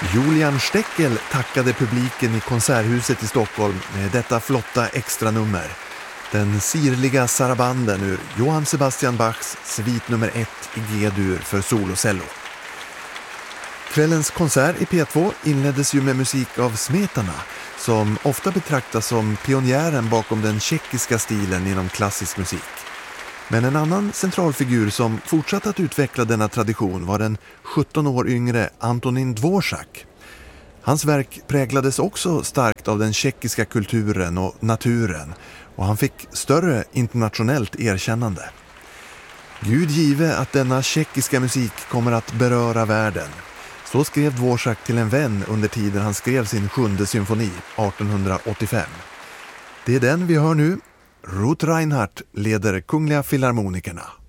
Julian Steckel tackade publiken i Konserthuset i Stockholm med detta flotta extranummer. Den sirliga sarabanden ur Johann Sebastian Bachs svit nummer 1 i G-dur för solocello. Kvällens konsert i P2 inleddes ju med musik av Smetana, som ofta betraktas som pionjären bakom den tjeckiska stilen inom klassisk musik. Men en annan centralfigur som fortsatt att utveckla denna tradition var den 17 år yngre Antonín Dvořák. Hans verk präglades också starkt av den tjeckiska kulturen och naturen, och han fick större internationellt erkännande. Gud give att denna tjeckiska musik kommer att beröra världen. Så skrev Dvořák till en vän under tiden han skrev sin 7:e symfoni 1885. Det är den vi hör nu. Ruth Reinhardt leder Kungliga Filharmonikerna.